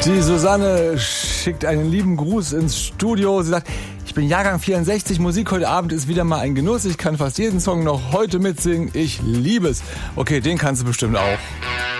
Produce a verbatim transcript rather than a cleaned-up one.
Die Susanne schickt einen lieben Gruß ins Studio. Sie sagt, ich bin Jahrgang vierundsechzig, Musik heute Abend ist wieder mal ein Genuss. Ich kann fast jeden Song noch heute mitsingen. Ich liebe es. Okay, den kannst du bestimmt auch.